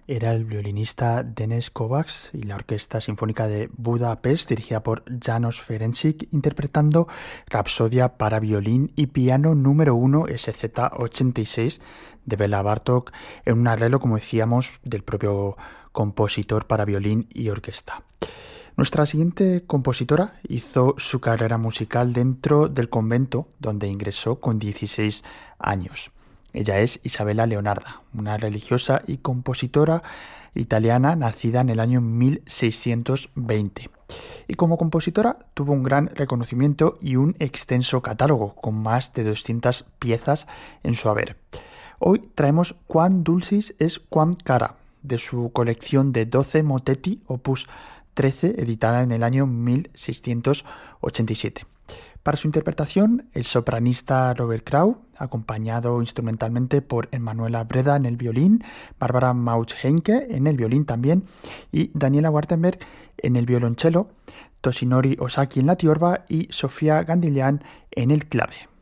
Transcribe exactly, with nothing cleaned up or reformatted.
Era el violinista Denis Kovacs y la Orquesta Sinfónica de Budapest, dirigida por János Ferencsik, interpretando Rapsodia para violín y piano número uno S Z ochenta y seis de Béla Bartók, en un arreglo, como decíamos, del propio compositor para violín y orquesta. Nuestra siguiente compositora hizo su carrera musical dentro del convento, donde ingresó con dieciséis años. Ella es Isabella Leonarda, una religiosa y compositora italiana nacida en el año mil seiscientos veinte. Y como compositora tuvo un gran reconocimiento y un extenso catálogo, con más de doscientas piezas en su haber. Hoy traemos Quam Dulcis es Quam Cara, de su colección de doce motetti, opus trece, editada en el año mil seiscientos ochenta y siete. Para su interpretación, el sopranista Robert Krau, acompañado instrumentalmente por Emanuela Breda en el violín, Barbara Mauch-Heinke en el violín también, y Daniela Wartenberg en el violonchelo, Toshinori Osaki en la tiorba y Sofía Gandiglian en el clave.